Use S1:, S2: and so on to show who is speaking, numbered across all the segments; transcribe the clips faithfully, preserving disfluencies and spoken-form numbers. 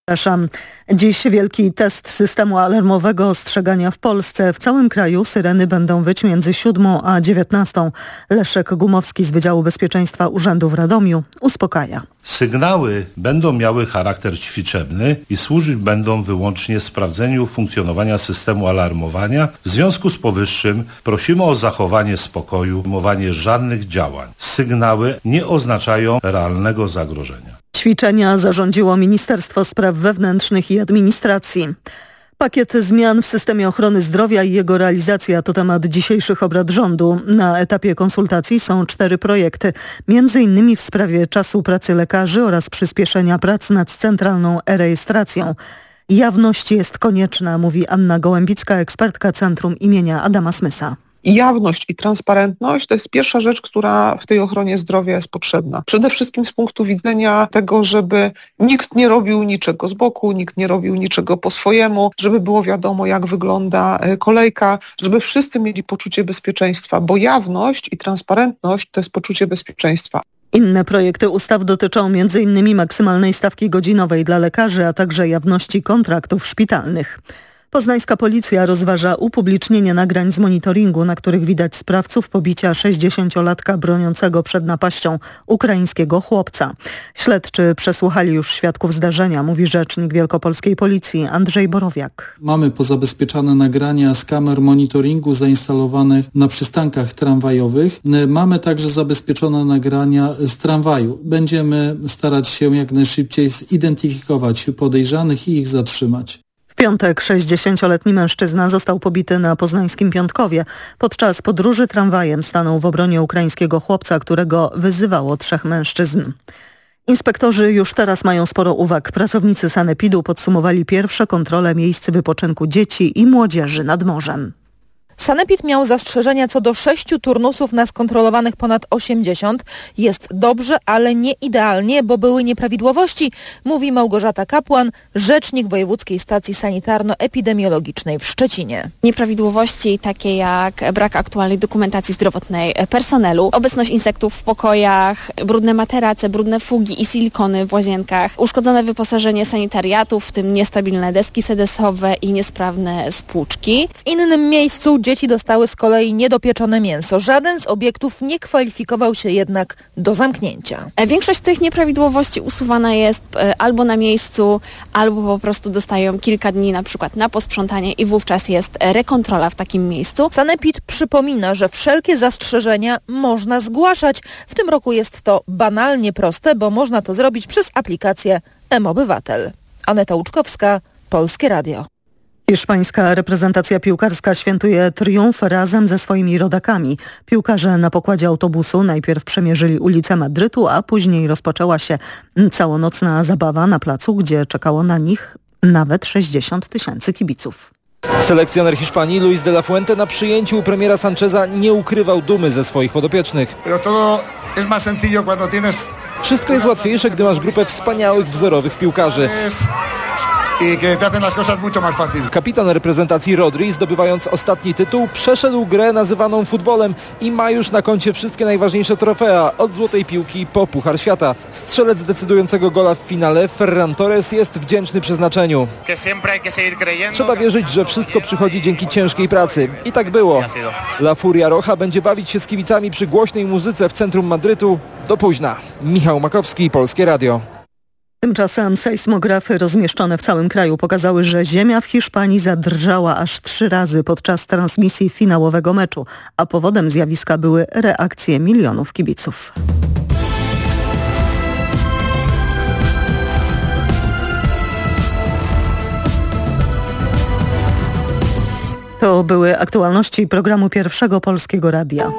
S1: Przepraszam. Dziś wielki test systemu alarmowego ostrzegania w Polsce. W całym kraju syreny będą wyć między siódmą a dziewiętnastą. Leszek Gumowski z Wydziału Bezpieczeństwa Urzędu w Radomiu uspokaja.
S2: Sygnały będą miały charakter ćwiczebny i służyć będą wyłącznie sprawdzeniu funkcjonowania systemu alarmowania. W związku z powyższym prosimy o zachowanie spokoju, podejmowanie żadnych działań. Sygnały nie oznaczają realnego zagrożenia.
S1: Ćwiczenia zarządziło Ministerstwo Spraw Wewnętrznych i Administracji. Pakiet zmian w systemie ochrony zdrowia i jego realizacja to temat dzisiejszych obrad rządu. Na etapie konsultacji są cztery projekty, między innymi w sprawie czasu pracy lekarzy oraz przyspieszenia prac nad centralną e-rejestracją. Jawność jest konieczna, mówi Anna Gołębicka, ekspertka Centrum imienia Adama Smysa.
S3: Jawność i transparentność to jest pierwsza rzecz, która w tej ochronie zdrowia jest potrzebna. Przede wszystkim z punktu widzenia tego, żeby nikt nie robił niczego z boku, nikt nie robił niczego po swojemu, żeby było wiadomo, jak wygląda kolejka, żeby wszyscy mieli poczucie bezpieczeństwa, bo jawność i transparentność to jest poczucie bezpieczeństwa.
S1: Inne projekty ustaw dotyczą między innymi maksymalnej stawki godzinowej dla lekarzy, a także jawności kontraktów szpitalnych. Poznańska policja rozważa upublicznienie nagrań z monitoringu, na których widać sprawców pobicia sześćdziesięciolatka broniącego przed napaścią ukraińskiego chłopca. Śledczy przesłuchali już świadków zdarzenia, mówi rzecznik wielkopolskiej policji Andrzej Borowiak.
S4: Mamy pozabezpieczane nagrania z kamer monitoringu zainstalowanych na przystankach tramwajowych. Mamy także zabezpieczone nagrania z tramwaju. Będziemy starać się jak najszybciej zidentyfikować podejrzanych i ich zatrzymać.
S1: W piątek sześćdziesięcioletni mężczyzna został pobity na poznańskim Piątkowie. Podczas podróży tramwajem stanął w obronie ukraińskiego chłopca, którego wyzywało trzech mężczyzn. Inspektorzy już teraz mają sporo uwag. Pracownicy sanepidu podsumowali pierwsze kontrole miejsc wypoczynku dzieci i młodzieży nad morzem.
S5: Sanepid miał zastrzeżenia co do sześciu turnusów na skontrolowanych ponad osiemdziesiąt. Jest dobrze, ale nie idealnie, bo były nieprawidłowości, mówi Małgorzata Kapłan, rzecznik Wojewódzkiej Stacji Sanitarno-Epidemiologicznej w Szczecinie.
S6: Nieprawidłowości takie jak brak aktualnej dokumentacji zdrowotnej personelu, obecność insektów w pokojach, brudne materace, brudne fugi i silikony w łazienkach, uszkodzone wyposażenie sanitariatów, w tym niestabilne deski sedesowe i niesprawne spłuczki.
S5: W innym miejscu dzieci dostały z kolei niedopieczone mięso. Żaden z obiektów nie kwalifikował się jednak do zamknięcia.
S6: Większość tych nieprawidłowości usuwana jest albo na miejscu, albo po prostu dostają kilka dni na przykład na posprzątanie i wówczas jest rekontrola w takim miejscu.
S5: Sanepid przypomina, że wszelkie zastrzeżenia można zgłaszać. W tym roku jest to banalnie proste, bo można to zrobić przez aplikację M-Obywatel. Aneta Łuczkowska, Polskie Radio.
S1: Hiszpańska reprezentacja piłkarska świętuje triumf razem ze swoimi rodakami. Piłkarze na pokładzie autobusu najpierw przemierzyli ulice Madrytu, a później rozpoczęła się całonocna zabawa na placu, gdzie czekało na nich nawet sześćdziesiąt tysięcy kibiców.
S7: Selekcjoner Hiszpanii Luis de la Fuente na przyjęciu u premiera Sancheza nie ukrywał dumy ze swoich podopiecznych. Wszystko jest łatwiejsze, gdy masz grupę wspaniałych, wzorowych piłkarzy. Kapitan reprezentacji Rodri, zdobywając ostatni tytuł, przeszedł grę nazywaną futbolem i ma już na koncie wszystkie najważniejsze trofea, od złotej piłki po Puchar Świata. Strzelec decydującego gola w finale, Ferran Torres, jest wdzięczny przeznaczeniu. Trzeba wierzyć, że wszystko przychodzi dzięki ciężkiej pracy. I tak było. La Furia Roja będzie bawić się z kibicami przy głośnej muzyce w centrum Madrytu do późna. Michał Makowski, Polskie Radio.
S1: Tymczasem sejsmografy rozmieszczone w całym kraju pokazały, że ziemia w Hiszpanii zadrżała aż trzy razy podczas transmisji finałowego meczu, a powodem zjawiska były reakcje milionów kibiców. To były aktualności programu Pierwszego Polskiego Radia.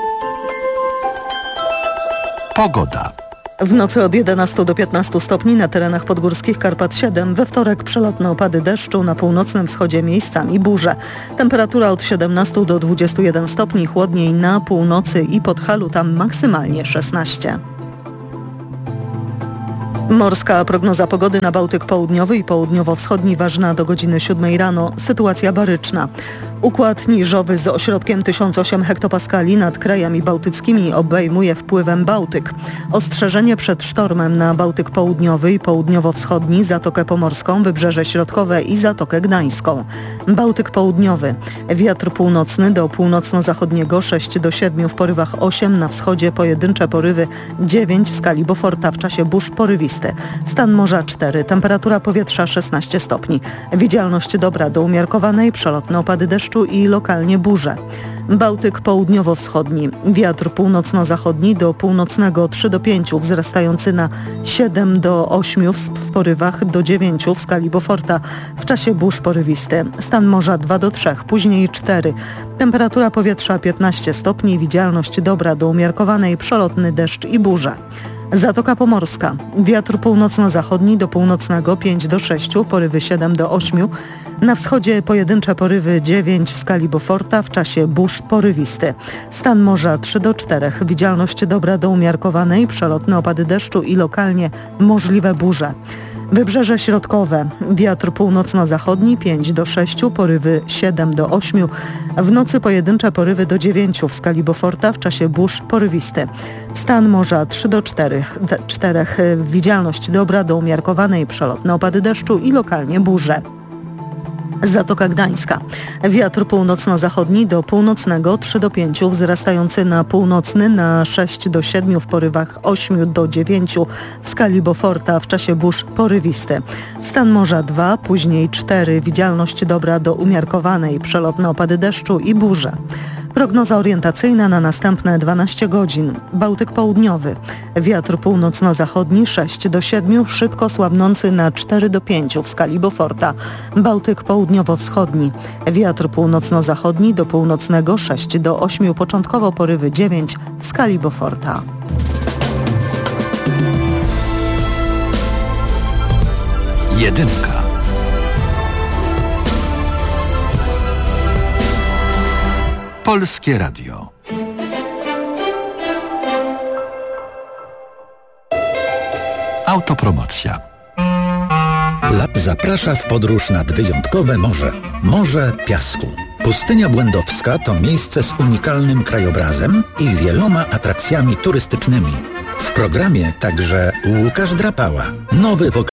S8: Pogoda.
S1: W nocy od jedenastu do piętnastu stopni na terenach podgórskich Karpat siedem. We wtorek przelotne opady deszczu, na północnym wschodzie miejscami burze. Temperatura od siedemnastu do dwudziestu jeden stopni, chłodniej na północy i Podhalu, tam maksymalnie szesnaście. Morska prognoza pogody na Bałtyk Południowy i Południowo-Wschodni ważna do godziny siódmej rano. Sytuacja baryczna. Układ niżowy z ośrodkiem tysiąc osiem hektopaskali nad krajami bałtyckimi obejmuje wpływem Bałtyk. Ostrzeżenie przed sztormem na Bałtyk Południowy i Południowo-Wschodni, Zatokę Pomorską, Wybrzeże Środkowe i Zatokę Gdańską. Bałtyk Południowy. Wiatr północny do północno-zachodniego sześć do siedmiu, w porywach osiem, na wschodzie pojedyncze porywy dziewięć w skali Beauforta, w czasie burz porywisty. Stan morza cztery, temperatura powietrza szesnaście stopni. Widzialność dobra do umiarkowanej, przelotne opady deszczu i lokalnie burze. Bałtyk Południowo-Wschodni. Wiatr północno-zachodni do północnego trzy do pięciu, wzrastający na siedem do ośmiu, w porywach do dziewięciu w skali Beauforta, w czasie burz porywisty. Stan morza dwa do trzech, później cztery. Temperatura powietrza piętnaście stopni, widzialność dobra do umiarkowanej, przelotny deszcz i burze. Zatoka Pomorska. Wiatr północno-zachodni do północnego pięć do sześciu, porywy siedem do ośmiu. Na wschodzie pojedyncze porywy dziewięć w skali Beauforta, w czasie burz porywisty. Stan morza trzy do czterech, widzialność dobra do umiarkowanej, przelotne opady deszczu i lokalnie możliwe burze. Wybrzeże Środkowe. Wiatr północno-zachodni pięć do sześciu, porywy siedem do ośmiu. W nocy pojedyncze porywy do dziewięciu w skali Beauforta, w czasie burz porywisty. Stan morza trzy do czterech, widzialność dobra do umiarkowanej, przelotne opady deszczu i lokalnie burze. Zatoka Gdańska. Wiatr północno-zachodni do północnego trzy do pięciu, wzrastający na północny na sześć do siedmiu, w porywach osiem do dziewięciu w skali Beauforta, w czasie burz porywisty. Stan morza dwa, później cztery, widzialność dobra do umiarkowanej, przelotne opady deszczu i burze. Prognoza orientacyjna na następne dwanaście godzin. Bałtyk Południowy. Wiatr północno-zachodni sześć do siedmiu, szybko słabnący na cztery do pięciu w skali Beauforta. Bałtyk Południowo-Wschodni. Wiatr północno-zachodni do północnego sześć do ośmiu, początkowo porywy dziewięć w skali Beauforta.
S8: Jedynka. Polskie Radio. Autopromocja.
S9: Zaprasza w podróż nad wyjątkowe morze. Morze Piasku. Pustynia Błędowska to miejsce z unikalnym krajobrazem i wieloma atrakcjami turystycznymi. W programie także Łukasz Drapała, nowy wokalista.